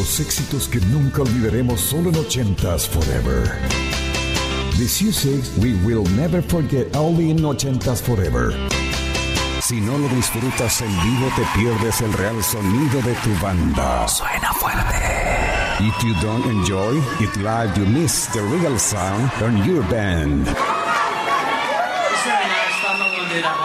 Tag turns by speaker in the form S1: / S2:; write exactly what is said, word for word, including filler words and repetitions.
S1: Los éxitos que nunca olvidaremos solo en ochentas Forever. This music we will never forget, only in ochentas Forever. Si no lo disfrutas en vivo, te pierdes el real sonido de tu banda. Suena fuerte. If you don't enjoy it live, you miss the real sound on your band.
S2: Sana, tama mo din ako.